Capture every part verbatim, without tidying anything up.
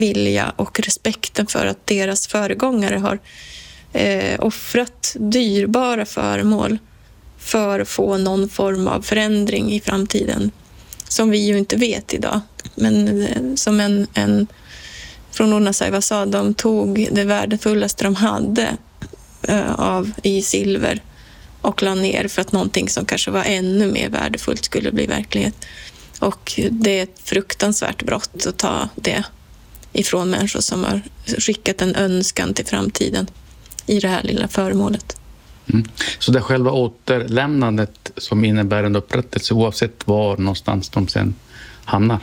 vilja och respekten för att deras föregångare har eh, offrat dyrbara föremål för att få någon form av förändring i framtiden som vi ju inte vet idag. Men eh, som en, en från Uunnasaeva sa, de tog det värdefullaste de hade eh, av i silver och la ner för att någonting som kanske var ännu mer värdefullt skulle bli verklighet. Och det är ett fruktansvärt brott att ta det ifrån människor som har skickat en önskan till framtiden i det här lilla föremålet. Mm. Så det är själva återlämnandet som innebär en upprättelse oavsett var någonstans de sen hamnar?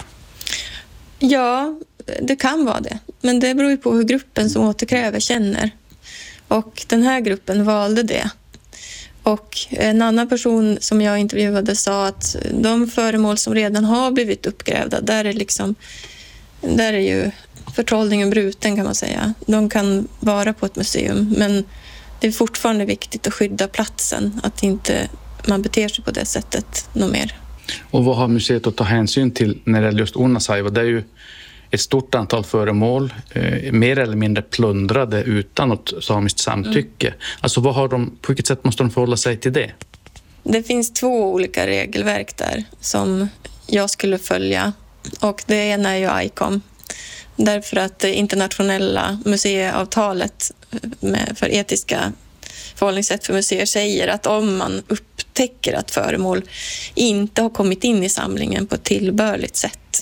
Ja, det kan vara det. Men det beror ju på hur gruppen som återkräver känner. Och den här gruppen valde det. Och en annan person som jag intervjuade sa att de föremål som redan har blivit uppgrävda, där är, liksom, där är ju förtrollningen bruten kan man säga. De kan vara på ett museum, men det är fortfarande viktigt att skydda platsen, att inte man beter sig på det sättet något mer. Och vad har museet att ta hänsyn till när det gäller just Uunnasaeva? Det är ju ett stort antal föremål, eh, mer eller mindre plundrade utan något samiskt samtycke. Mm. Alltså vad har de, på vilket sätt måste de förhålla sig till det? Det finns två olika regelverk där som jag skulle följa. Och det ena är ju I C O M. Därför att det internationella museiavtalet med, för etiska förhållningssätt för museer säger att om man upptäcker att föremål inte har kommit in i samlingen på ett tillbörligt sätt,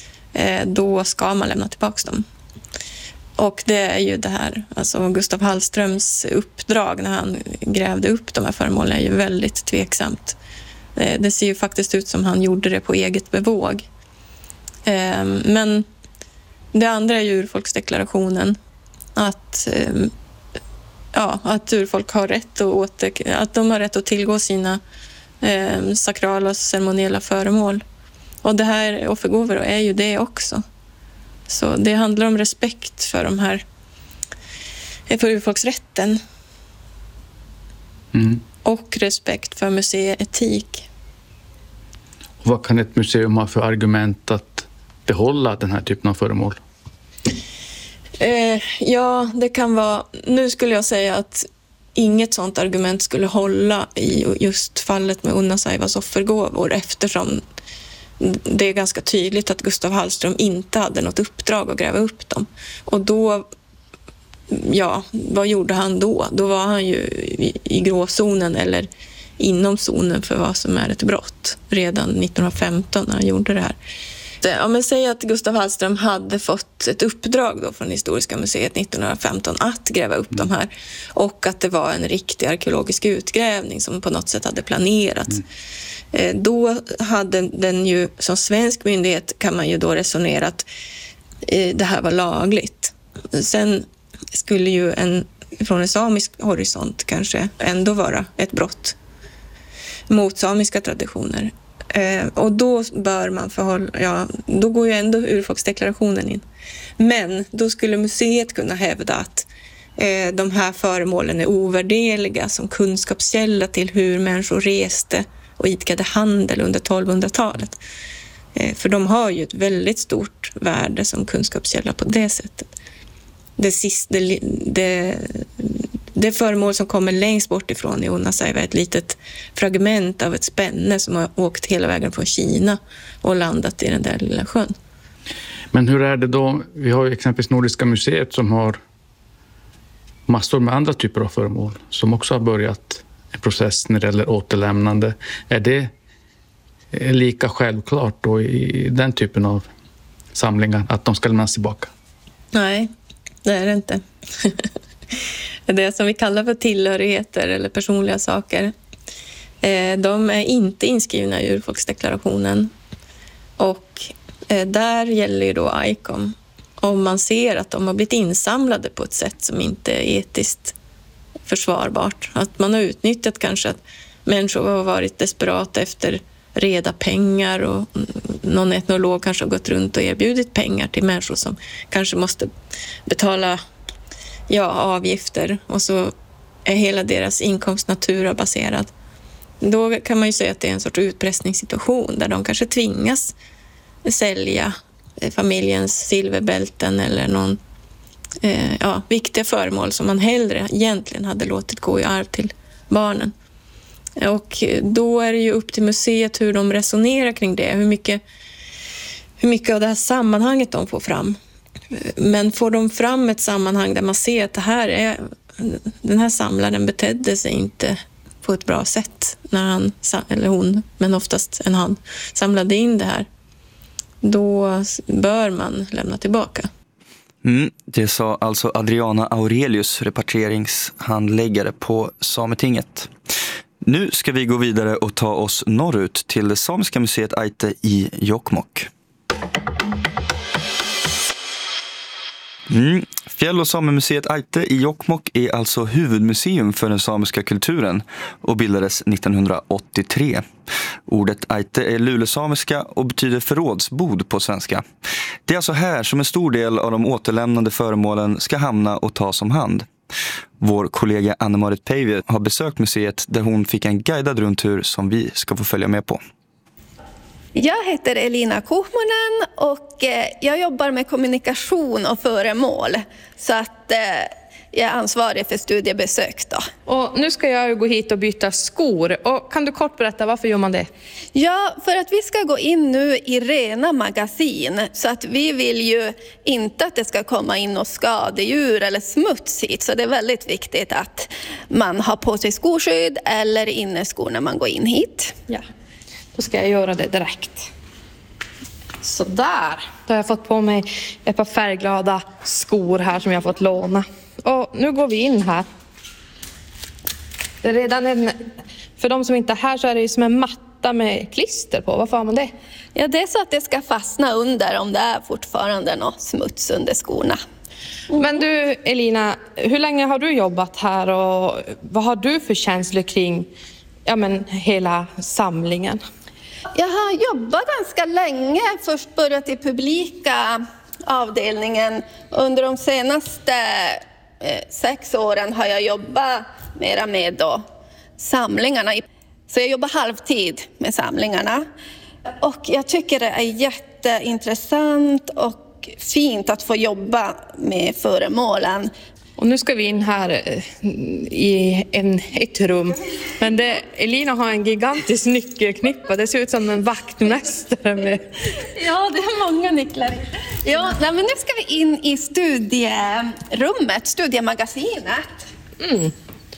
då ska man lämna tillbaka dem. Och det är ju det här, alltså Gustav Hallströms uppdrag när han grävde upp de här föremålen är ju väldigt tveksamt. Det ser ju faktiskt ut som han gjorde det på eget bevåg. Men det andra är ju urfolksdeklarationen, att, ja, att urfolk har rätt att, åter, att de har rätt att tillgå sina eh, sakrala och ceremoniella föremål. Och det här offergåvor är ju det också. Så det handlar om respekt för de här, för urfolksrätten. Mm. Och respekt för museietik. Och vad kan ett museum ha för argument att behålla den här typen av föremål? Eh, ja, det kan vara... Nu skulle jag säga att inget sånt argument skulle hålla i just fallet med Uunnasaevas offergåvor, eftersom det är ganska tydligt att Gustav Hallström inte hade något uppdrag att gräva upp dem. Och då, ja, vad gjorde han då? Då var han ju i, i gråzonen eller inom zonen för vad som är ett brott redan nittonhundrafemton när han gjorde det här. Ja, men säg att Gustav Hallström hade fått ett uppdrag då från Historiska museet nittonhundrafemton att gräva upp mm. de här, och att det var en riktig arkeologisk utgrävning som på något sätt hade planerats. Mm. Eh, då hade den ju, som svensk myndighet kan man ju då resonera att eh, det här var lagligt. Sen skulle ju en, från en samisk horisont kanske ändå vara ett brott mot samiska traditioner. Eh, och då bör man förhålla, ja, då går ju ändå urfolksdeklarationen in. Men då skulle museet kunna hävda att eh, de här föremålen är ovärderliga som kunskapskälla till hur människor reste och idkade handel under tolvhundratalet. Eh, för de har ju ett väldigt stort värde som kunskapskälla på det sättet. Det, sista, det, det, det föremål som kommer längst bort ifrån i Uunnasaeva är ett litet fragment av ett spänne som har åkt hela vägen från Kina och landat i den där lilla sjön. Men hur är det då? Vi har ju exempelvis Nordiska museet som har massor med andra typer av föremål som också har börjat en process när det gäller återlämnande. Är det lika självklart då i den typen av samlingar att de ska lämnas tillbaka? Nej, det är det inte. Det som vi kallar för tillhörigheter eller personliga saker, de är inte inskrivna i urfolksdeklarationen. Och där gäller ju då I C O M. Om man ser att de har blivit insamlade på ett sätt som inte är etiskt försvarbart. Att man har utnyttjat kanske att människor har varit desperata efter reda pengar och någon etnolog kanske har gått runt och erbjudit pengar till människor som kanske måste betala ja, avgifter, och så är hela deras inkomst naturabaserad. Då kan man ju säga att det är en sorts utpressningssituation där de kanske tvingas sälja familjens silverbälten eller någon eh, ja, viktiga föremål som man hellre egentligen hade låtit gå i arv till barnen. Och då är det ju upp till museet hur de resonerar kring det, hur mycket, hur mycket av det här sammanhanget de får fram. Men får de fram ett sammanhang där man ser att det här är, den här samlaren betedde sig inte på ett bra sätt när han, eller hon, men oftast en han, samlade in det här, då bör man lämna tillbaka. Mm, det sa alltså Adriana Aurelius, repatrieringshandläggare på Sametinget. Nu ska vi gå vidare och ta oss norrut till det samiska museet Ájtte i Jokkmokk. Mm. Fjäll- och samemuseet Ájtte i Jokkmokk är alltså huvudmuseum för den samiska kulturen och bildades nittonhundraåttiotre. Ordet Ájtte är lulesamiska och betyder förrådsbod på svenska. Det är alltså här som en stor del av de återlämnande föremålen ska hamna och tas om hand. Vår kollega Anne-Marit Päiviö har besökt museet där hon fick en guidad rundtur som vi ska få följa med på. Jag heter Elina Kuhmonen och jag jobbar med kommunikation och föremål, så att jag är ansvarig för studiebesök då. Och nu ska jag gå hit och byta skor. Och kan du kort berätta, varför gör man det? Ja, för att vi ska gå in nu i rena magasin, så att vi vill ju inte att det ska komma in något skadedjur eller smuts hit. Så det är väldigt viktigt att man har på sig skoskydd eller inneskor när man går in hit. Ja, då ska jag göra det direkt. Så där, då har jag fått på mig ett par färgglada skor här som jag har fått låna. Och nu går vi in här. Det är redan en, för de som inte är här så är det som en matta med klister på. Varför har man det? Ja, det är så att det ska fastna under om det är fortfarande något smuts under skorna. Mm. Men du Elina, hur länge har du jobbat här och vad har du för känslor kring ja, men, hela samlingen? Jag har jobbat ganska länge, först börjat i publika avdelningen. Under de senaste eh, sex åren har jag jobbat mera med då, samlingarna. Så jag jobbar halvtid med samlingarna. Och jag tycker det är jätteintressant och fint att få jobba med föremålen. Och nu ska vi in här i en, ett rum. Men det, Elina har en gigantisk nyckelknippa. Det ser ut som en vaktmästare. Med... Ja, det är många nycklar. Ja, nej, men nu ska vi in i studierummet, studiemagasinet. Mm.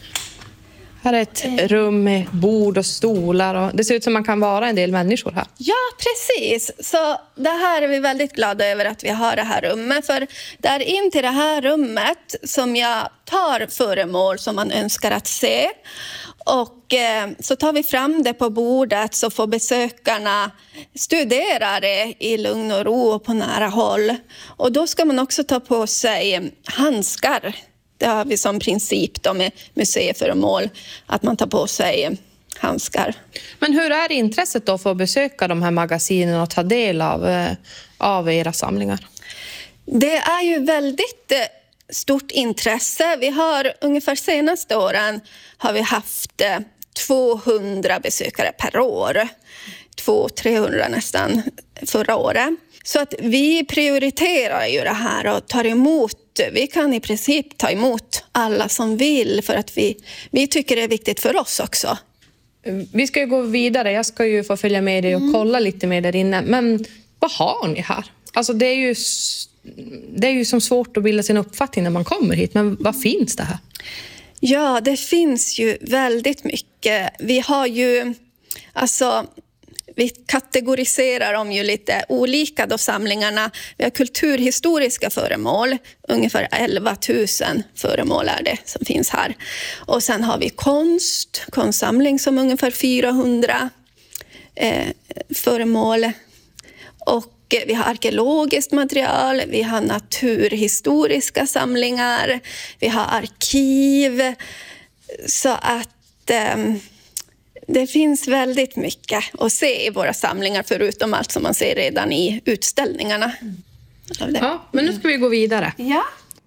Här är ett rum med bord och stolar. Och det ser ut som man kan vara en del människor här. Ja, precis. Så det här är vi väldigt glada över att vi har det här rummet. För det är in till det här rummet som jag tar föremål som man önskar att se. Och eh, så tar vi fram det på bordet så får besökarna studera det i lugn och ro och på nära håll. Och då ska man också ta på sig handskar. Det har vi som princip då med museiföremål, att man tar på sig handskar. Men hur är intresset då för att besöka de här magasinen och ta del av, av era samlingar? Det är ju väldigt stort intresse. Vi har ungefär senaste åren har vi haft tvåhundra besökare per år. tvåhundra till trehundra nästan förra året. Så att vi prioriterar ju det här och tar emot. Vi kan i princip ta emot alla som vill för att vi, vi tycker det är viktigt för oss också. Vi ska ju gå vidare. Jag ska ju få följa med dig och mm. kolla lite mer där inne. Men vad har ni här? Alltså det är ju, det är ju som svårt att bilda sin uppfattning när man kommer hit. Men vad finns det här? Ja, det finns ju väldigt mycket. Vi har ju, alltså... Vi kategoriserar dem ju lite olika då samlingarna. Vi har kulturhistoriska föremål, ungefär elva tusen föremål är det som finns här. Och sen har vi konst, konstsamling som ungefär fyrahundra eh, föremål. Och vi har arkeologiskt material, vi har naturhistoriska samlingar, vi har arkiv. Så att... Eh, Det finns väldigt mycket att se i våra samlingar förutom allt som man ser redan i utställningarna. Ja, men nu ska vi gå vidare. Ja.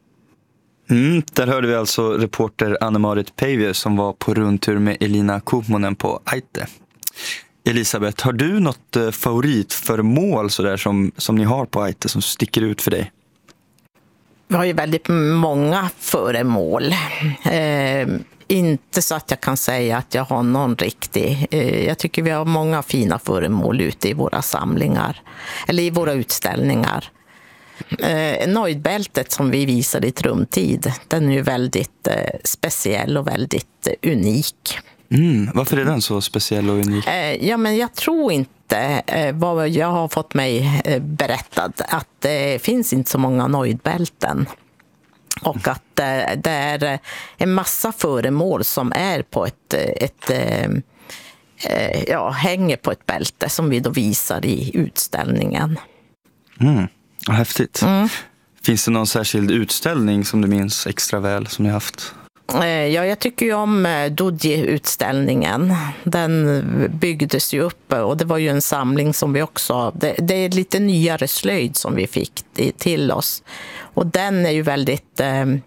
Mm, där hörde vi alltså reporter Anne-Marit Päiviö som var på rundtur med Elina Kuhmonen på Ájtte. Elisabeth, har du något favoritföremål så där som, som ni har på Ájtte som sticker ut för dig? Vi har ju väldigt många föremål. Eh, inte så att jag kan säga att jag har någon riktig. Eh, jag tycker vi har många fina föremål ute i våra samlingar. Eller i våra utställningar. Eh, Nöjdbältet som vi visar i Trumtid, den är ju väldigt eh, speciell och väldigt eh, unik. Mm, varför är den så speciell och unik? Eh, ja, men jag tror inte, eh, vad jag har fått mig eh, berättat, att det finns inte så många nöjdbälten. Och att eh, det är en massa föremål som är på ett, ett eh, eh, ja, hänger på ett bälte som vi då visar i utställningen. Mm, vad häftigt. Mm. Finns det någon särskild utställning som du minns extra väl som ni haft? Ja, jag tycker ju om Dodji-utställningen. Den byggdes ju upp och det var ju en samling som vi också... Det, det är lite nyare slöjd som vi fick till oss. Och den är ju väldigt...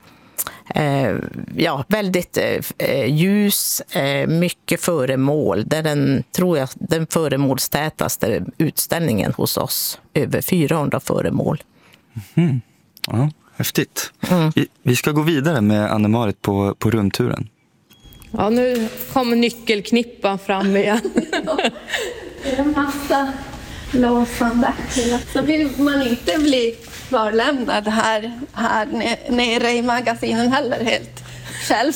Eh, ja, väldigt eh, ljus, eh, mycket föremål. Det är den, tror jag, den föremålstätaste utställningen hos oss. Över fyrahundra föremål. Mm. Ja. Häftigt. Mm. Vi ska gå vidare med Anne-Marit på, på rundturen. Ja, nu kommer nyckelknippan fram igen. Det är en massa låsande. Så vill man inte bli kvarlämnad här, här nere i magasinen heller helt själv.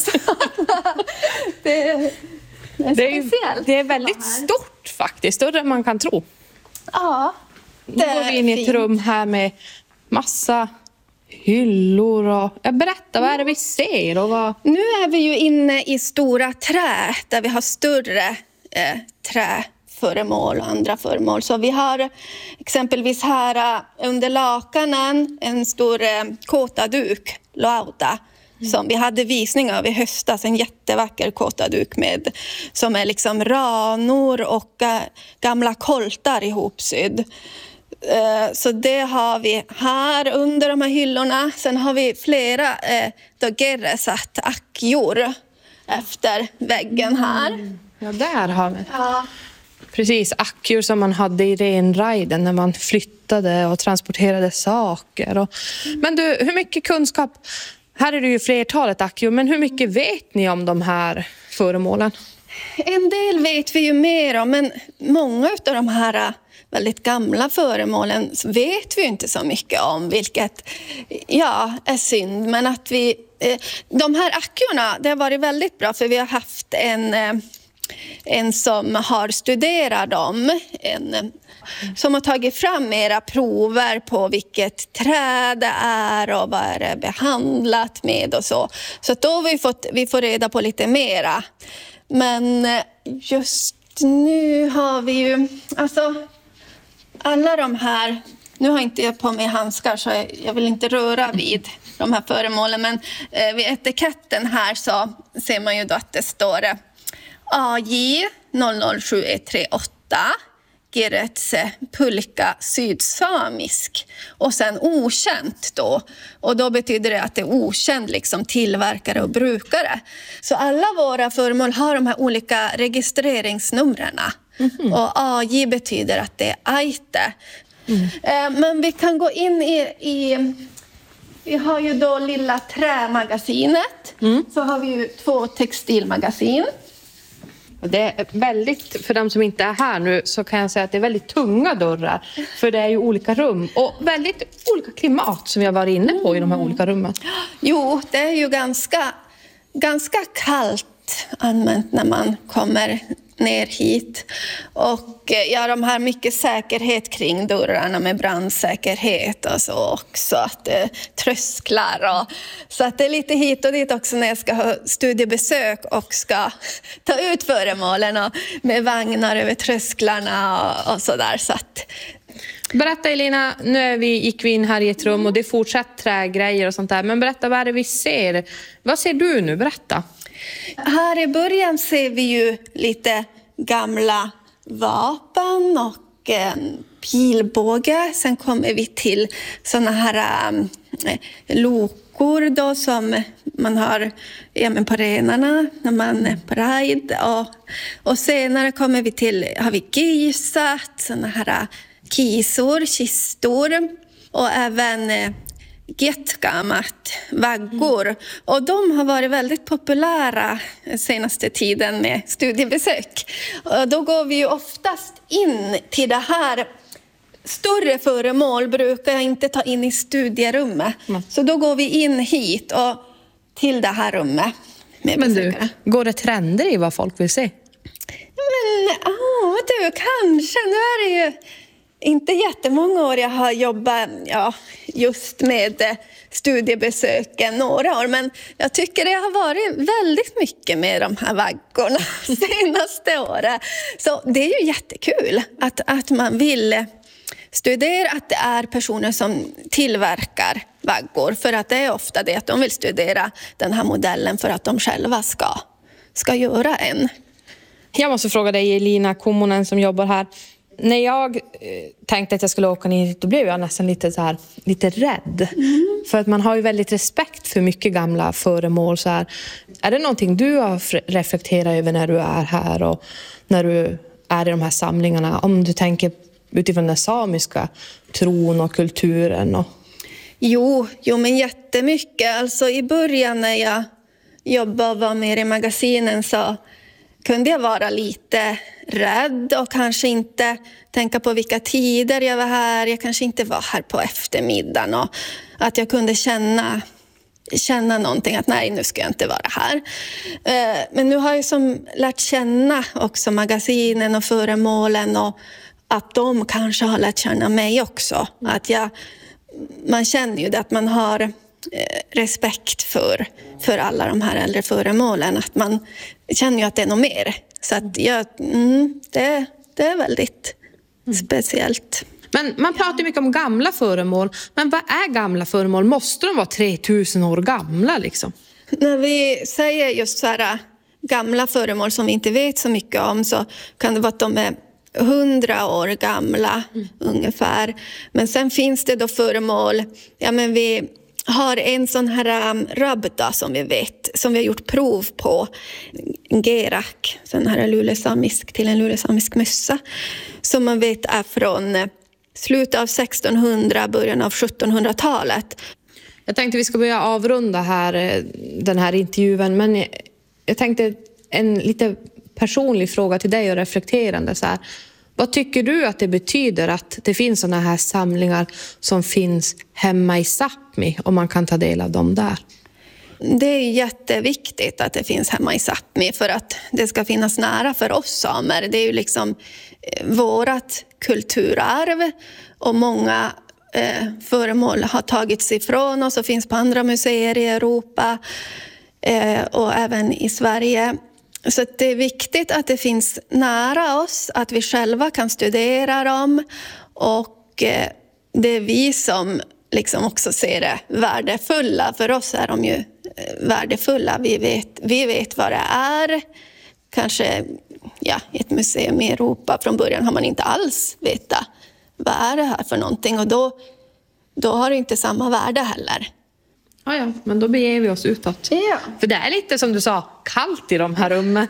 det, är, det är det är speciellt. Det är väldigt stort faktiskt, större än man kan tro. Ja, det nu går vi in i ett rum här med massa hyllor och... Jag berättar, vad är det vi ser? Och vad... Nu är vi ju inne i stora trä där vi har större eh, träföremål och andra föremål. Så vi har exempelvis här uh, under lakanen en stor eh, kåtaduk, lauta, mm. som vi hade visning av i höstas. En jättevacker kåtaduk med, som är liksom ranor och uh, gamla koltar ihopsydd. Så det har vi här under de här hyllorna. Sen har vi flera eh, gerresat akkjor efter väggen här. Mm. Ja, där har vi. Ja. Precis, akkjor som man hade i renrajden när man flyttade och transporterade saker. Och... Men du, hur mycket kunskap... Här är det ju flertalet akkjor, men hur mycket vet ni om de här föremålen? En del vet vi ju mer om, men många av de här väldigt gamla föremålen vet vi inte så mycket om, vilket ja, är synd. Men att vi, de här akkjorna, det har varit väldigt bra för vi har haft en, en som har studerat dem, en, som har tagit fram mera prover på vilket träd det är och vad är det behandlat med och så. Så då har vi fått, vi får reda på lite mera. Men just nu har vi ju, alltså alla de här, nu har inte jag på mig handskar så jag vill inte röra vid de här föremålen, men eh, vid etiketten här så ser man ju då att det står A J noll noll sju ett tre åtta, Geretse Pulka sydsamisk och sen okänt då. Och då betyder det att det är okänd liksom tillverkare och brukare. Så alla våra föremål har de här olika registreringsnumren. Mm-hmm. Och A J betyder att det är Ájtte. Mm. Men vi kan gå in i... i vi har ju då lilla trämagasinet. Mm. Så har vi ju två textilmagasin. Det är väldigt, för de som inte är här nu så kan jag säga att det är väldigt tunga dörrar. För det är ju olika rum och väldigt olika klimat som vi har varit inne på i de här olika rummen. Jo, det är ju ganska, ganska kallt använt när man kommer ner hit. Och ja, de har mycket säkerhet kring dörrarna med brandsäkerhet och så också. Att det är trösklar och så att det är lite hit och dit också när jag ska ha studiebesök och ska ta ut föremålen och med vagnar över trösklarna och, och sådär. Så att... Berätta Elina, nu är vi, gick vi in här i ett rum och det är fortsatt trägrejer och sånt där. Men berätta, vad är det vi ser? Vad ser du nu? Berätta. Här i början ser vi ju lite gamla vapen och en pilbåge. Sen kommer vi till såna här lokor då som man har ja, men på renarna när man är på ride. Och, och senare kommer vi till, har vi gisat, såna här kisor, kistor och även eh, getgamat, vaggor. Mm. Och de har varit väldigt populära senaste tiden med studiebesök. Och då går vi ju oftast in till det här. Större föremål brukar jag inte ta in i studierummet. Mm. Så då går vi in hit och till det här rummet. Med Men du, går det trender i vad folk vill se? Men, åh, du, kanske. Nu är det ju inte jättemånga år jag har jobbat ja, just med studiebesöken, några år. Men jag tycker det har varit väldigt mycket med de här vaggorna senaste året. Så det är ju jättekul att, att man vill studera, att det är personer som tillverkar vaggor. För att det är ofta det att de vill studera den här modellen för att de själva ska, ska göra en. Jag måste fråga dig, Elina Kummonen som jobbar här. När jag eh, tänkte att jag skulle åka ner hit, då blev jag nästan lite, så här, lite rädd. Mm. För att man har ju väldigt respekt för mycket gamla föremål. Så här. Är det någonting du har reflekterat över när du är här och när du är i de här samlingarna? Om du tänker utifrån den samiska tron och kulturen? Och... Jo, jo, men jättemycket. Alltså i början när jag jobbade och var med i magasinen så kunde jag vara lite rädd och kanske inte tänka på vilka tider jag var här. Jag kanske inte var här på eftermiddagen och att jag kunde känna, känna någonting att nej, nu ska jag inte vara här. Men nu har jag som lärt känna också magasinen och föremålen och att de kanske har lärt känna mig också. Att jag, man känner ju det att man har respekt för, för alla de här äldre föremålen. Att man känner ju att det är något mer. Så att jag, mm, det, det är väldigt mm. speciellt. Men man pratar ju mycket om gamla föremål. Men vad är gamla föremål? Måste de vara tre tusen år gamla liksom? När vi säger just så här gamla föremål som vi inte vet så mycket om så kan det vara att de är hundra år gamla mm. ungefär. Men sen finns det då föremål, ja men vi har en sån här um, rabda som vi vet, som vi har gjort prov på, en gerak, sån här lulesamisk till en lulesamisk mössa, som man vet är från uh, slutet av sextonhundra, början av sjuttonhundratalet. Jag tänkte vi ska börja avrunda här, den här intervjun, men jag, jag tänkte en lite personlig fråga till dig och reflekterande så här. Vad tycker du att det betyder att det finns såna här samlingar som finns hemma i Sápmi och man kan ta del av dem där? Det är jätteviktigt att det finns hemma i Sápmi för att det ska finnas nära för oss samer. Det är ju liksom vårat kulturarv och många eh, föremål har tagits ifrån oss och finns på andra museer i Europa eh, och även i Sverige. Så det är viktigt att det finns nära oss, att vi själva kan studera dem och det är vi som liksom också ser det värdefulla. För oss är de ju värdefulla. Vi vet, vi vet vad det är. Kanske ja, ett museum i Europa från början har man inte alls veta vad är det här för någonting och då, då har det inte samma värde heller. Ja, ja, men då beger vi oss utåt. Ja. För det är lite som du sa, kallt i de här rummen.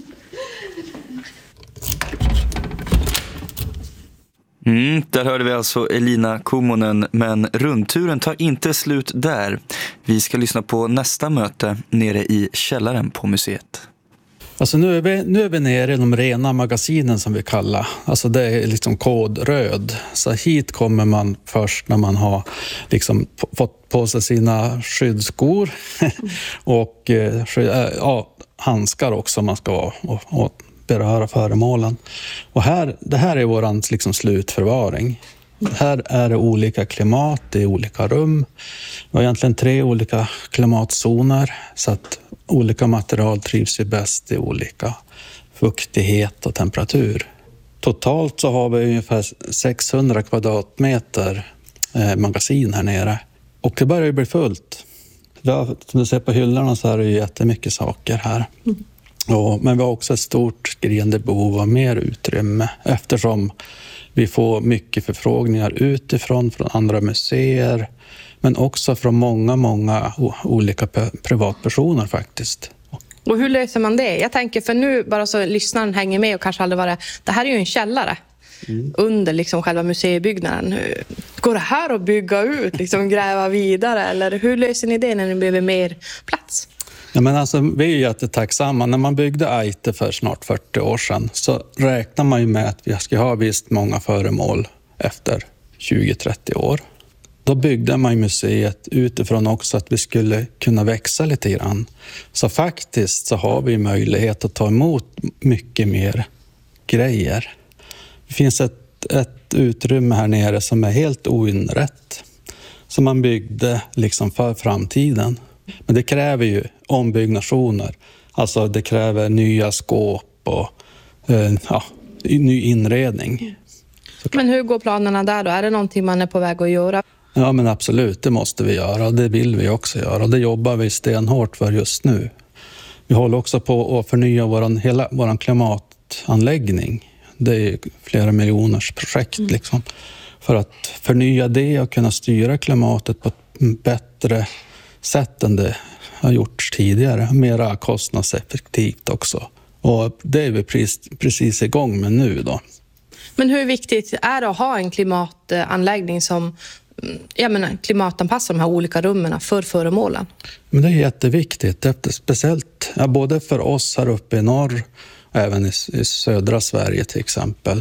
Mm, där hörde vi alltså Elina Kummonen, men rundturen tar inte slut där. Vi ska lyssna på nästa möte nere i källaren på museet. Alltså nu är vi, nu är vi nere i de rena magasinen som vi kallar. Alltså det är liksom kod röd. Så hit kommer man först när man har liksom fått på sig sina skyddsskor och eh, ja, handskar också man ska vara och, och beröra föremålen. Och här, det här är våran liksom slutförvaring. Här är det olika klimat, det är olika rum. Vi har egentligen tre olika klimatzoner så att olika material trivs ju bäst i olika fuktighet och temperatur. Totalt så har vi ungefär sexhundra kvadratmeter eh, magasin här nere. Och det börjar ju bli fullt. Som du ser på hyllorna så är det ju jättemycket saker här. Mm. Och, men vi har också ett stort skriande behov av mer utrymme eftersom Vi får mycket förfrågningar utifrån, från andra museer, men också från många, många olika privatpersoner faktiskt. Och hur löser man det? Jag tänker, för nu bara så lyssnaren hänger med och kanske aldrig var det. Det här är ju en källare mm. under liksom själva museibyggnaden. Går det här att bygga ut, liksom gräva vidare? Eller hur löser ni det när ni behöver mer plats? Ja, men alltså, vi är ju jättetacksamma. När man byggde Ájtte för snart fyrtio år sedan så räknar man ju med att vi ska ha visst många föremål efter tjugo till trettio år. Då byggde man ju museet utifrån också att vi skulle kunna växa lite grann. Så faktiskt så har vi möjlighet att ta emot mycket mer grejer. Det finns ett, ett utrymme här nere som är helt oinrätt. Som man byggde liksom för framtiden. Men det kräver ju ombyggnationer. Alltså det kräver nya skåp och eh, ja, ny inredning. Men hur går planerna där då? Är det någonting man är på väg att göra? Ja, men absolut, det måste vi göra och det vill vi också göra. Och det jobbar vi stenhårt för just nu. Vi håller också på att förnya våran, hela vår klimatanläggning. Det är flera miljoners projekt mm. liksom. För att förnya det och kunna styra klimatet på ett bättre sätt än det har gjorts tidigare. Mera kostnadseffektivt också. Och det är vi precis, precis igång med nu då. Men hur viktigt är det att ha en klimatanläggning som jag menar, klimatanpassar de här olika rummen för föremålen? Men det är jätteviktigt, speciellt ja, både för oss här uppe i norr och även i, i södra Sverige till exempel.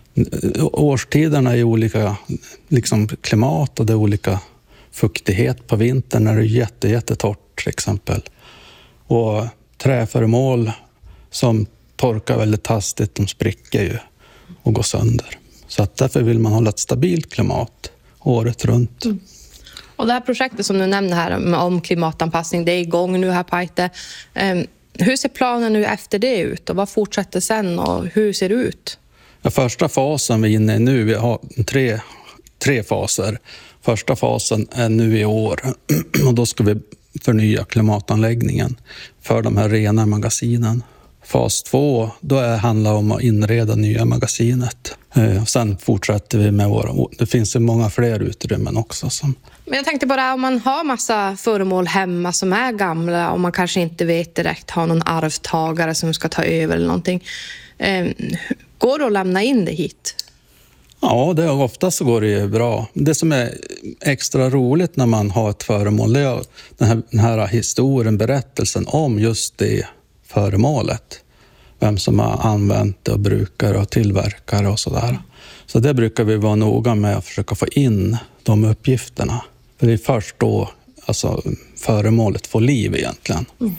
Årstiderna är olika liksom, klimat och det är olika fuktighet på vintern när det är jätte, jättetorrt till exempel. Och träföremål som torkar väldigt hastigt, de spricker ju och går sönder. Så att därför vill man hålla ett stabilt klimat året runt. Mm. Och det här projektet som du nämner här om klimatanpassning, det är igång nu här på Ájtte. Um, hur ser planen nu efter det ut och vad fortsätter sen och hur ser det ut? Ja, första fasen vi är inne i nu, vi har tre, tre faser. Första fasen är nu i år och då ska vi förnya klimatanläggningen för de här rena magasinen. Fas två, då är, handlar om att inreda nya magasinet. Eh, sen fortsätter vi med våra... Det finns ju många fler utrymmen också. Som... Men jag tänkte bara, om man har massa föremål hemma som är gamla och man kanske inte vet direkt, har någon arvtagare som ska ta över eller någonting. Eh, går det att lämna in det hit? Ja, det är, oftast så går det ju bra. Det som är extra roligt när man har ett föremål, det är den här, den här historien, berättelsen om just det föremålet. Vem som har använt det och brukar och tillverkar och sådär. Så det brukar vi vara noga med att försöka få in de uppgifterna. För det är först då alltså, föremålet får liv egentligen. Mm.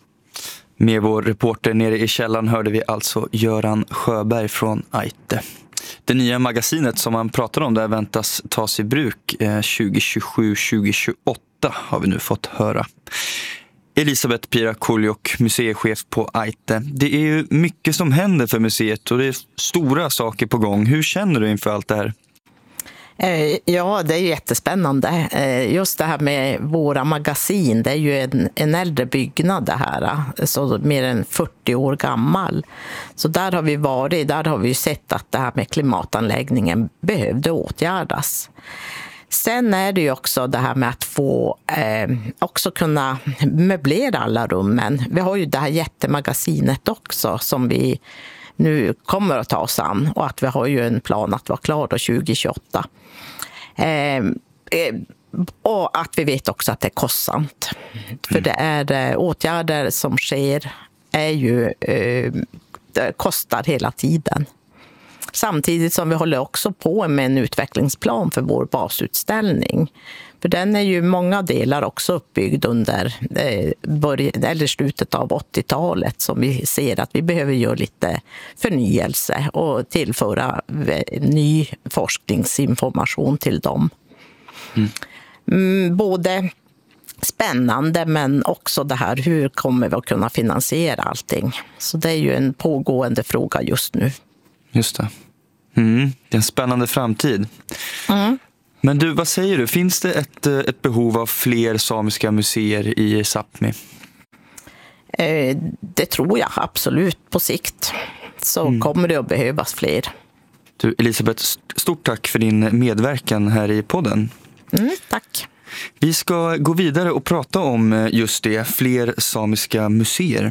Med vår reporter nere i källan hörde vi alltså Göran Sjöberg från Ájtte. Det nya magasinet som man pratar om där väntas tas i bruk tjugo tjugosju tjugo tjugoåtta har vi nu fått höra. Elisabeth Pira Kuljok, museichef på Ájtte. Det är ju mycket som händer för museet och det är stora saker på gång. Hur känner du inför allt det här? Ja, det är jättespännande. Just det här med våra magasin, det är ju en, en äldre byggnad det här, så mer än fyrtio år gammal. Så där har vi varit, där har vi sett att det här med klimatanläggningen behövde åtgärdas. Sen är det ju också det här med att få eh, också kunna möblera alla rummen. Vi har ju det här jättemagasinet också som vi nu kommer att ta oss an och att vi har ju en plan att vara klar då tjugo tjugoåtta. Eh, eh, och att vi vet också att det är kostsamt. Mm. För det är eh, åtgärder som sker är ju eh, det kostar hela tiden. Samtidigt som vi håller också på med en utvecklingsplan för vår basutställning. För den är ju många delar också uppbyggd under eh, börj- eller slutet av åttiotalet som vi ser att vi behöver göra lite förnyelse och tillföra ny forskningsinformation till dem. Mm. Mm, både spännande men också det här hur kommer vi att kunna finansiera allting. Så det är ju en pågående fråga just nu. Just det. Mm, det är en spännande framtid. Mm. Men du, vad säger du? Finns det ett, ett behov av fler samiska museer i Sápmi? Det tror jag absolut på sikt. Så mm. kommer det att behövas fler. Du, Elisabeth, stort tack för din medverkan här i podden. Mm, tack. Vi ska gå vidare och prata om just det, fler samiska museer.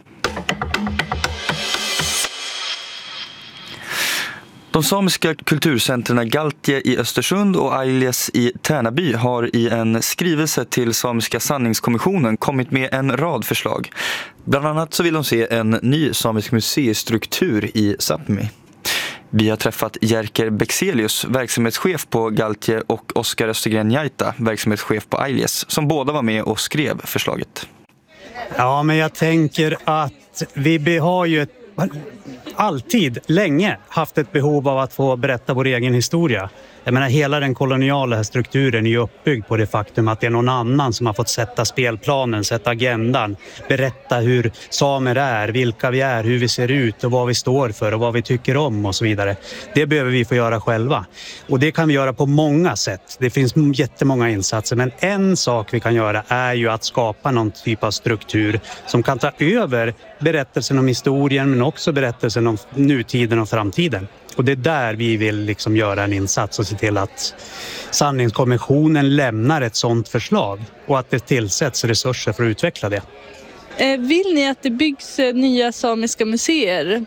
De samiska kulturcentrarna Galtje i Östersund och Ailjes i Tärnaby har i en skrivelse till Samiska sanningskommissionen kommit med en rad förslag. Bland annat så vill de se en ny samisk museistruktur i Sápmi. Vi har träffat Jerker Bexelius, verksamhetschef på Galtje, och Oskar Östergren Jaita, verksamhetschef på Ailjes, som båda var med och skrev förslaget. Ja, men jag tänker att vi har ju ett, alltid, länge haft ett behov av att få berätta vår egen historia. Jag menar, hela den koloniala strukturen är ju uppbyggd på det faktum att det är någon annan som har fått sätta spelplanen, sätta agendan, berätta hur samer är, vilka vi är, hur vi ser ut och vad vi står för och vad vi tycker om och så vidare. Det behöver vi få göra själva. Och det kan vi göra på många sätt. Det finns jättemånga insatser, men en sak vi kan göra är ju att skapa någon typ av struktur som kan ta över berättelsen om historien, men också berättelsen om nutiden och framtiden. Och det är där vi vill liksom göra en insats och se till att sanningskommissionen lämnar ett sådant förslag och att det tillsätts resurser för att utveckla det. Vill ni att det byggs nya samiska museer?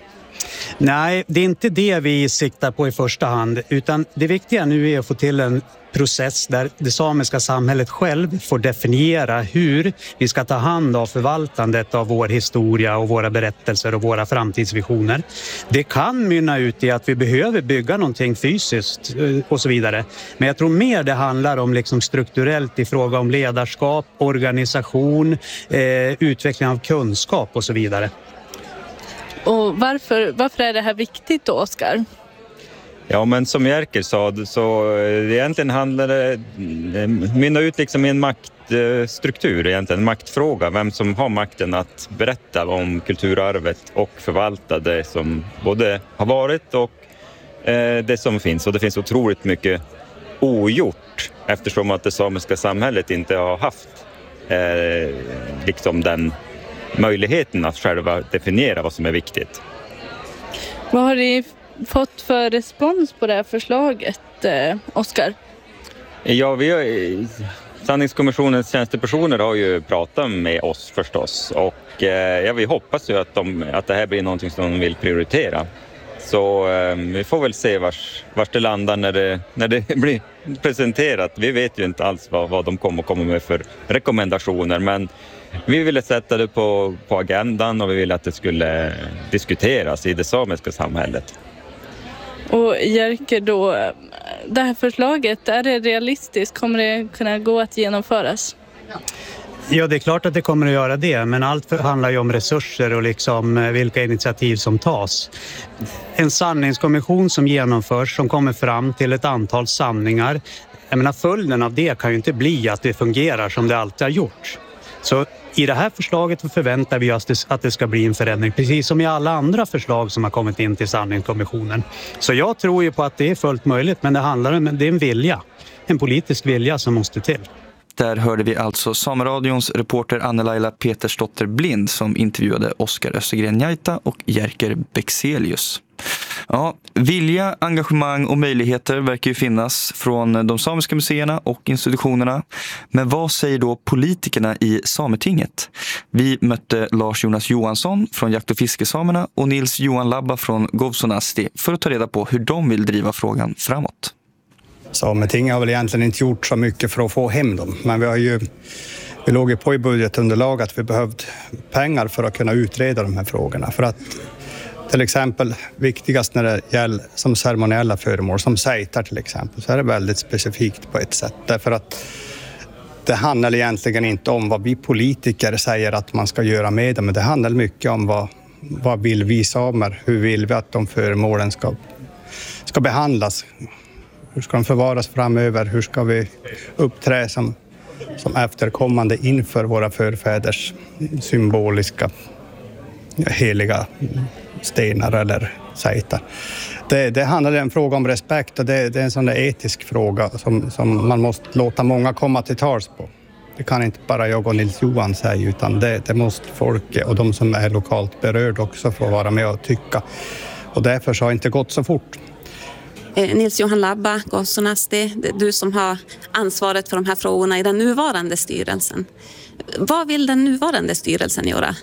Nej, det är inte det vi siktar på i första hand, utan det viktiga nu är att få till en process där det samiska samhället själv får definiera hur vi ska ta hand om förvaltandet av vår historia och våra berättelser och våra framtidsvisioner. Det kan mynna ut i att vi behöver bygga någonting fysiskt och så vidare. Men jag tror mer det handlar om liksom strukturellt i fråga om ledarskap, organisation, eh, utveckling av kunskap och så vidare. Och varför, varför är det här viktigt då, Oskar? Ja, men som Jerker sa, så egentligen handlar det mynna ut liksom i en maktstruktur, egentligen en maktfråga. Vem som har makten att berätta om kulturarvet och förvalta det som både har varit och eh, det som finns. Och det finns otroligt mycket ogjort eftersom att det samiska samhället inte har haft eh, liksom den möjligheten att själva definiera vad som är viktigt. Vad har ni fått för respons på det här förslaget, eh, Oskar? Ja, vi har, sanningskommissionens tjänstepersoner har ju pratat med oss förstås, och eh, ja, vi hoppas ju att, de, att det här blir någonting som de vill prioritera. Så eh, vi får väl se vars, vars det landar när det, när det blir presenterat. Vi vet ju inte alls vad, vad de kommer att komma med för rekommendationer, men vi ville sätta det på, på agendan och vi ville att det skulle diskuteras i det samiska samhället. Och Jerker då, det här förslaget, är det realistiskt? Kommer det kunna gå att genomföras? Ja, det är klart att det kommer att göra det, men allt handlar ju om resurser och liksom vilka initiativ som tas. En sanningskommission som genomförs, som kommer fram till ett antal sanningar. Jag menar, följden av det kan ju inte bli att det fungerar som det alltid har gjort. Så i det här förslaget förväntar vi oss att det ska bli en förändring, precis som i alla andra förslag som har kommit in till sanningskommissionen. Så jag tror ju på att det är fullt möjligt, men det handlar om det är en vilja, en politisk vilja som måste till. Där hörde vi alltså Sameradions reporter Anne-Laila Petersdotter Blind som intervjuade Oskar Östergren Jaita och Jerker Bexelius. Ja, vilja, engagemang och möjligheter verkar ju finnas från de samiska museerna och institutionerna. Men vad säger då politikerna i Sametinget? Vi mötte Lars Jonas Johansson från Jakt- och fiskesamerna och Nils Johan Labba från Govsonasti för att ta reda på hur de vill driva frågan framåt. Sametinget har väl egentligen inte gjort så mycket för att få hem dem, men vi har ju vi låg ju på i budgetunderlag att vi behövde pengar för att kunna utreda de här frågorna. För att till exempel viktigast när det gäller som ceremoniella föremål, som sejtar till exempel, så är det väldigt specifikt på ett sätt. Därför att det handlar egentligen inte om vad vi politiker säger att man ska göra med dem, men det handlar mycket om vad, vad vill vi samer, hur vill vi att de föremålen ska, ska behandlas. Hur ska de förvaras framöver? Hur ska vi uppträda som, som efterkommande inför våra förfäders symboliska heliga stenar eller sajtar? Det, det handlar om en fråga om respekt, och det, det är en sån där etisk fråga som, som man måste låta många komma till tals på. Det kan inte bara jag och Nils Johan säga, utan det, det måste folk och de som är lokalt berörda också få vara med och tycka. Och därför så har det inte gått så fort. Eh, Nils-Johan Labba, Gossonasti, du som har ansvaret för de här frågorna i den nuvarande styrelsen. Vad vill den nuvarande styrelsen göra?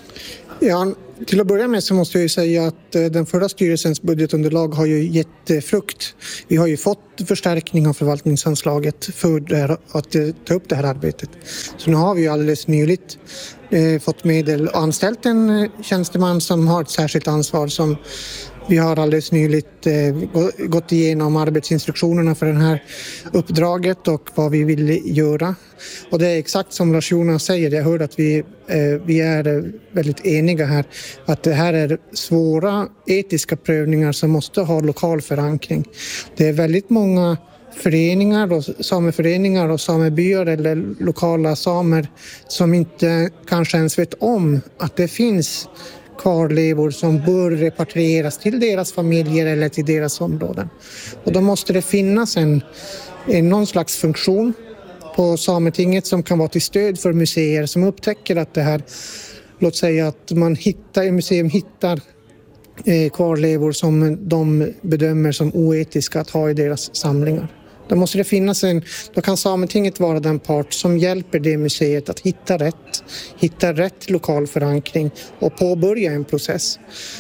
Ja, till att börja med så måste jag ju säga att den förra styrelsens budgetunderlag har ju gett frukt. Vi har ju fått förstärkning av förvaltningsanslaget för att ta upp det här arbetet. Så nu har vi ju alldeles nyligt eh, fått medel och anställt en tjänsteman som har ett särskilt ansvar som vi har alldeles nyligt eh, gått igenom arbetsinstruktionerna för det här uppdraget och vad vi vill göra. Och det är exakt som Lars-Jonas säger, jag hörde att vi, eh, vi är väldigt eniga här. Att det här är svåra etiska prövningar som måste ha lokal förankring. Det är väldigt många föreningar och sameföreningar och samebyar eller lokala samer som inte kanske ens vet om att det finns kvarlevor som bör repatrieras till deras familjer eller till deras områden. Och då måste det finnas en, en någon slags funktion på Sametinget som kan vara till stöd för museer som upptäcker att det här, låt säga att man hittar, museum hittar eh, kvarlevor som de bedömer som oetiska att ha i deras samlingar. Då måste det finnas en, då kan Sametinget vara den part som hjälper det museet att hitta rätt, hitta rätt lokal förankring och påbörja en process.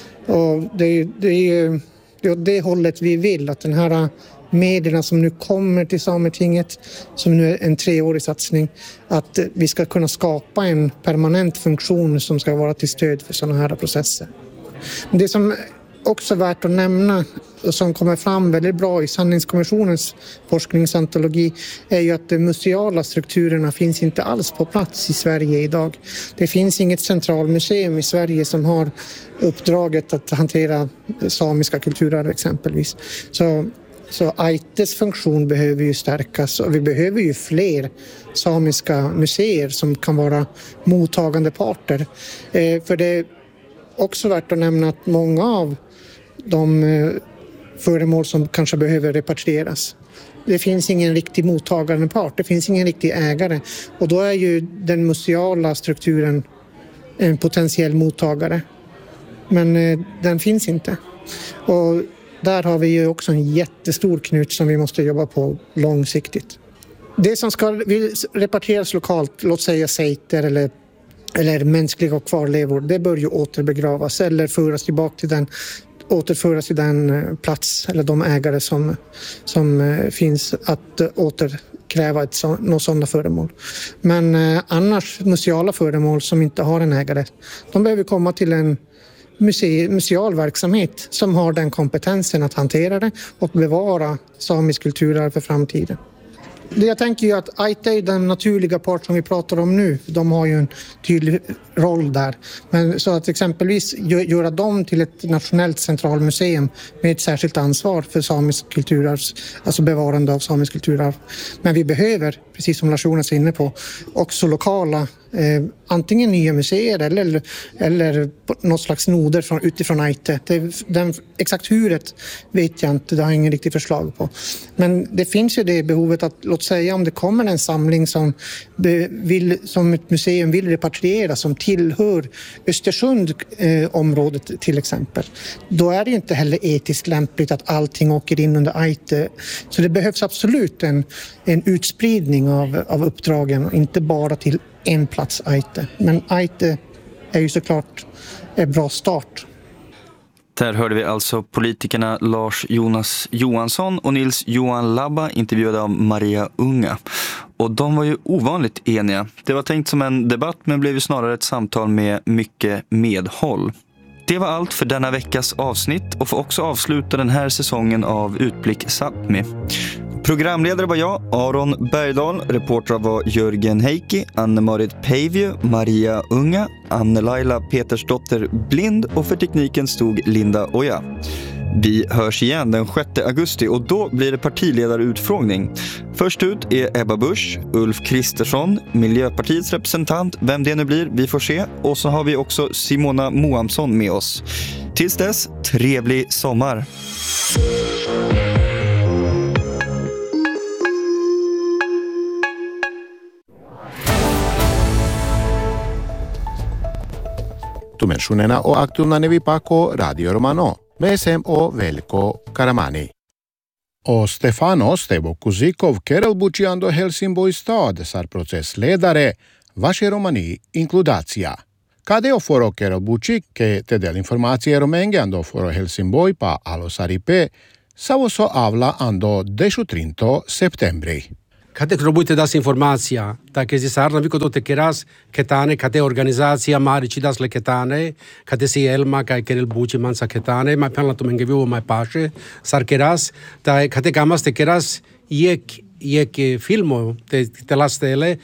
Och det är det, är, det, är det hållet vi vill, att den här medierna som nu kommer till Sametinget, som nu är en treårig satsning, att vi ska kunna skapa en permanent funktion som ska vara till stöd för sådana här processer. Men det som också värt att nämna och som kommer fram väldigt bra i Sanningskommissionens forskningsantologi är ju att de museala strukturerna finns inte alls på plats i Sverige idag. Det finns inget centralmuseum i Sverige som har uppdraget att hantera samiska kulturer exempelvis. Så, så Aites funktion behöver ju stärkas och vi behöver ju fler samiska museer som kan vara mottagande parter. Eh, för det är också värt att nämna att många av de föremål som kanske behöver repatrieras. Det finns ingen riktig mottagande part, det finns ingen riktig ägare. Och då är ju den museala strukturen en potentiell mottagare. Men eh, den finns inte. Och där har vi ju också en jättestor knut som vi måste jobba på långsiktigt. Det som ska repatrieras lokalt, låt säga sejter eller eller mänskliga kvarlevor, det bör ju återbegravas eller föras tillbaka till den, återföras till den plats eller de ägare som, som finns att återkräva ett så, något sådana föremål. Men eh, annars museala föremål som inte har en ägare, de behöver komma till en muse, museal verksamhet som har den kompetensen att hantera det och bevara samisk kulturarv för framtiden. Jag tänker ju att Aite är den naturliga part som vi pratar om nu. De har ju en tydlig roll där. Men så att exempelvis göra dem till ett nationellt centralmuseum med ett särskilt ansvar för samisk kulturarv, alltså bevarande av samisk kulturarv. Men vi behöver, precis som Lars-Jonas är inne på, också lokala, eh, antingen nya museer eller, eller något slags noder från, utifrån Aite. Det, den, exakt huret vet jag inte, det har jag ingen riktigt förslag på. Men det finns ju det behovet att, låt säga om det kommer en samling som, vill, som ett museum vill repatriera, som tillhör Östersund eh, området till exempel. Då är det ju inte heller etiskt lämpligt att allting åker in under Aite. Så det behövs absolut en, en utspridning av, av uppdragen och inte bara till en plats Aite. Men Aite är ju såklart en bra start. Där hörde vi alltså politikerna Lars-Jonas Johansson och Nils-Johan Labba intervjuade av Maria Unga. Och de var ju ovanligt eniga. Det var tänkt som en debatt men blev ju snarare ett samtal med mycket medhåll. Det var allt för denna veckas avsnitt och får också avsluta den här säsongen av Utblick Sápmi. Programledare var jag, Aron Bergdahl. Reportrar var Jörgen Heikki, Anne-Marit Päivjö, Maria Unga, Anne-Laila Petersdotter Blind och för tekniken stod Linda Oja. Vi hörs igen den sjätte augusti och då blir det partiledarutfrågning. Först ut är Ebba Busch, Ulf Kristersson, Miljöpartiets representant, vem det nu blir, vi får se. Och så har vi också Simona Moamsson med oss. Tills dess, trevlig sommar! Tu menšunena o aktualna nevi pako Radio Romano. Mesem o Veljko Karamani. O Stefano Stevo Kuzikov Kerelbući do Helsingborg stad sar procesledare vaše romani Inkludacija. Kade oforo Kerelbući ke te del informacije romenge ando foro Helsingborg pa alo saripe savo so avla ando dešutrinto septembri. Kade krobujte das informacija, tak je sarna viko do tekeras ketane, kade organizacija mariči das le ketane, kade si elma kaj Kerelbući mansa ketane, ma penla to mengeviu mai paše, sar keras, ta kade gamas tekeras jek jek filmo te te lastele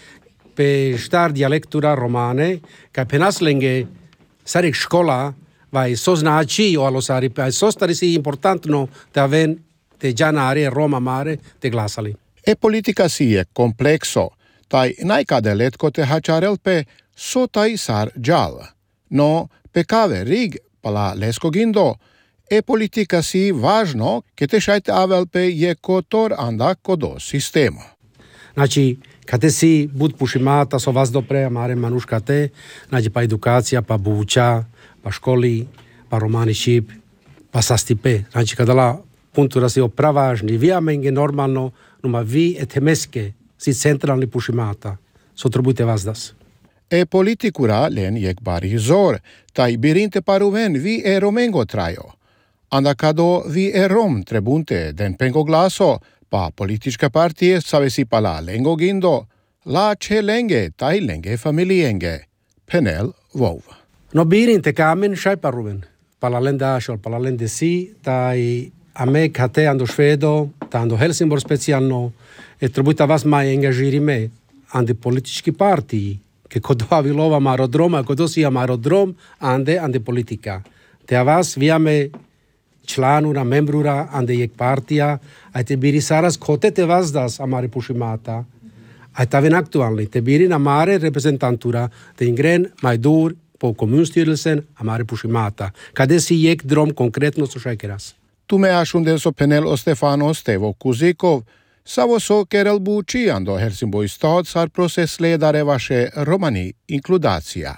pe star dialektura romane, kaj penas lenge sarik škola vai so znači o alo sari pa so stari si importantno da ven te janare Roma mare te glasali. E politika si je komplekso, taj najkade letko te hačarelpe so taj sar džal. No, pekave rig pala lesko gindo, e politika si važno ke te šajte avelpe je kotor anda kodo sistemo. Znači, kate si bud pušimata so vas dopre, mare manuškate, znači pa edukacija, pa buča, pa školi, pa romani šip, pa sastipe. Znači, kadala puntura si opravažni, vijamenge normalno, numa vi etemeske si centralni pušimata. So trebujte vas das. E politikura len jek bari zor, taj birinte paruven vi e romengo trajo. Anda kado vi e rom trebunte den pengo glaso, pa politička partije savesi pala lengo gindo, la che lenge taj lenge familienge. Penel vov. No birinte kamen šaj paruven. Pala lenda šol, pala lende si, taj a me kate ando švedo, ta ando Helsingborg specijalno, e trebujta vas mai engagiri me, ande politički partiji, ke kod avilova aerodroma, kod osijam aerodrom, ande, ande politika. Te a vas vijame članura, membrura, ande jek partija, a te biri saras kote te vas das amare pušimata, a ta ven aktualni, te biri na mare reprezentantura, te ingren majdur po kommunstyrelsen amare pušimata, kade si jek drom konkretno so šajkeras. Tume ašunde so penel o Stefano Stevo Kuzikov, savo so Kerelbući ando Helsingborg stad sar procesledare vaše romani Inkludacija.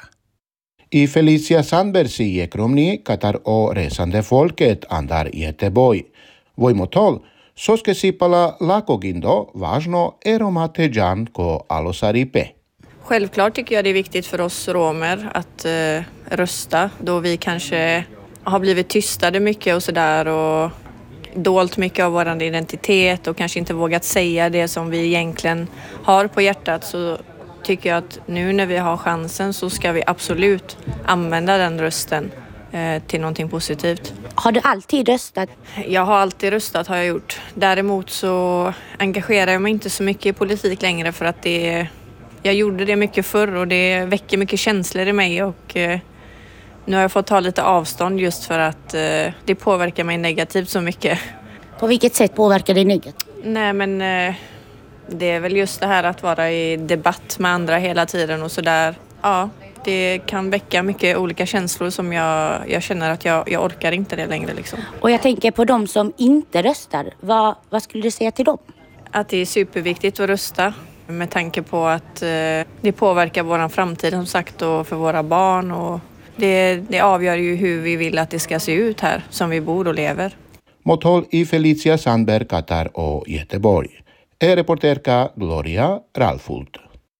I Felicia Sandberg je kromni katar o resande folket andar Göteborg. Vojmotol, soske sipala lako gindo, važno e romate džan ko alosaripe. Självklart tycker jag det är viktigt för oss romer att eh, rösta då vi kanske har blivit tystade mycket och sådär och dolt mycket av vår identitet och kanske inte vågat säga det som vi egentligen har på hjärtat, så tycker jag att nu när vi har chansen så ska vi absolut använda den rösten eh, till någonting positivt. Har du alltid röstat? Jag har alltid röstat, har jag gjort. Däremot så engagerar jag mig inte så mycket i politik längre för att det, jag gjorde det mycket förr och det väcker mycket känslor i mig och eh, nu har jag fått ta lite avstånd just för att eh, det påverkar mig negativt så mycket. På vilket sätt påverkar det negativt? Nej men eh, det är väl just det här att vara i debatt med andra hela tiden och sådär. Ja, det kan väcka mycket olika känslor som jag, jag känner att jag, jag orkar inte det längre liksom. Och jag tänker på de som inte röstar. Vad, vad skulle du säga till dem? Att det är superviktigt att rösta med tanke på att eh, det påverkar våran framtid som sagt och för våra barn och Det, det avgör ju hur vi vill att det ska se ut här som vi bor och lever. Mothol i Felicia Sandberg katar o Göteborg. E reporterka Gloria Ralfult.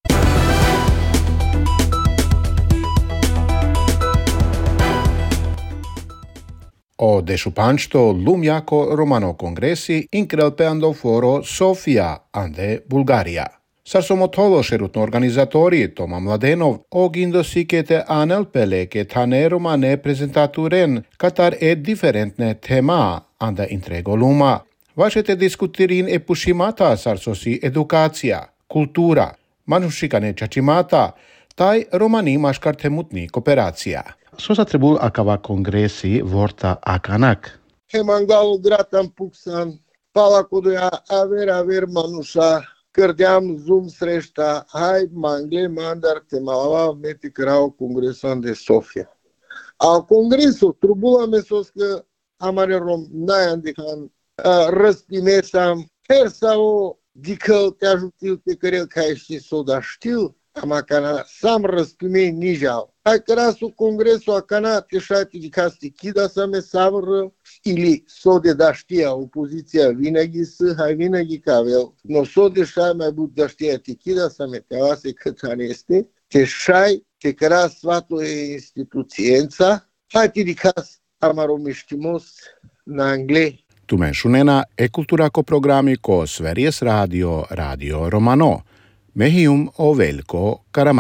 O dešupanšto lumjako romano kongresi inkrelpeando foro Sofia ande Bulgaria. Sar som otolo šerutno organizatori Toma Mladenov og indosikete anel pele ke tane romane prezentaturen katar e diferentne tema anda intrego luma. Vašete diskutirin e pušimata sar sosi edukacija, kultura, manušikane čačimata, taj romani maškartemutni kooperacija. Sosa trebul akava kongresi vorta akanak. Hemangal gratam puksan, palakoduja aver aver manuša, Cărdeam zoom sreșta, hai mangle mandar te malava meti crau congresan de Sofia. A congresul trubula mesos că amare rom nayan dican răspimesam her sau dicăl te ajutil te cărel ca ești soda știl, ama cana sam răspimei nijal. Hai красу конгресу акана тешати дикасти кида саме савр или соде да știa opoziția винаги с hai винаги кавел но соде шай mai but da știa ti kida same te avase cât este te шай te кра свато е институциенца hai ti dikas amaromištimos na angle. Tumensunena e kulttuurako-programmi ko Sveriges Radio Radio Romano. Mehium o velko Karamani.